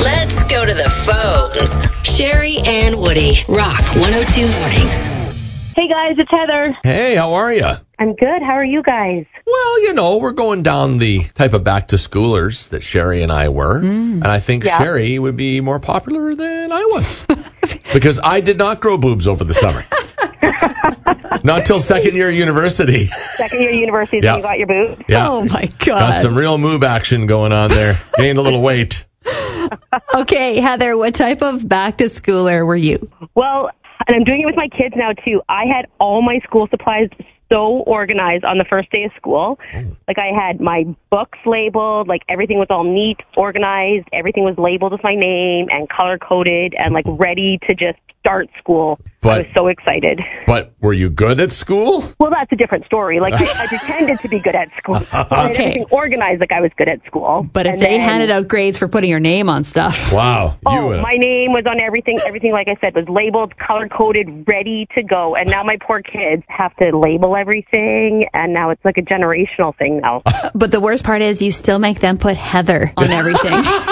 Let's go to the phones. Sherry and Woody, Rock 102 Mornings. Hey guys, it's Heather. Hey, how are you? I'm good. How are you guys? Well, we're going down the type of back-to-schoolers that Sherry and I were. And I think Sherry would be more popular than I was. Because I did not grow boobs over the summer. Not until second year university. Second year university is when you got your boobs? Yeah. Oh, my God. Got some real moob action going on there. Gained a little weight. Okay, Heather, what type of back-to-schooler were you? Well, and I'm doing it with my kids now, too. I had all my school supplies so organized on the first day of school. Like, I had my books labeled, like, everything was all neat, organized, everything was labeled with my name and color-coded and, like, ready to just start school. I was so excited. But were you good at school? Well, that's a different story. Like, I pretended to be good at school. I had everything organized like I was good at school. But if they handed out grades for putting your name on stuff. Wow. My name was on everything. Everything, like I said, was labeled, color-coded, ready to go. And now my poor kids have to label everything, and now it's like a generational thing now. But the worst part is you still make them put Heather on everything.